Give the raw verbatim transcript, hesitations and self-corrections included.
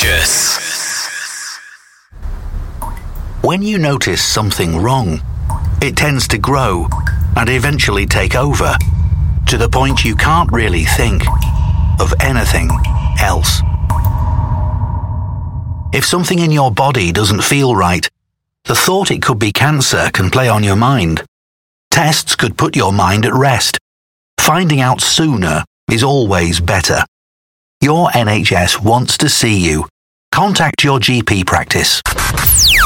Contagious. When you notice something wrong, it tends to grow and eventually take over, to the point you can't really think of anything else. If something in your body doesn't feel right, the thought it could be cancer can play on your mind. Tests could put your mind at rest. Finding out sooner is always better. Your N H S wants to see you. Contact your G P practice.